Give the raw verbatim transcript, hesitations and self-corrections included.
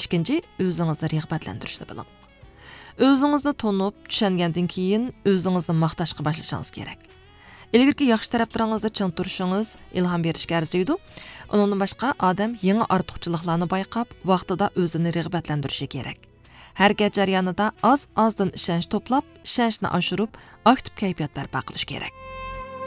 ikkinchi, o'zingizni rag'batlantirishni biling. O'zingizni tonib, tushungandan keyin o'zingizni maqtashga boshlashingiz kerak. İlgirki yaxshi taraflaringizda ching turishingiz ilhom berishga arziydi. Undan boshqa odam yangi ortiqchiliklarni bayqab, vaqtida o'zini rag'batlantirishi kerak. Harakat jarayonida oz-ozdan ishonch to'plab, ishonchni oshirib, aktiv kayfiyat barpo qilish kerak.